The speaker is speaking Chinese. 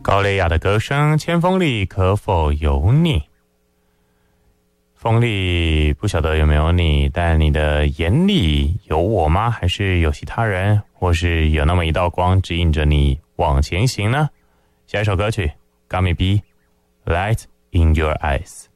高蕾雅的歌声，千锋里可否有你？锋里不晓得有没有你，但你的眼里有我吗？还是有其他人，或是有那么一道光指引着你往前行呢？下一首歌曲 Gummy B Light in Your Eyes。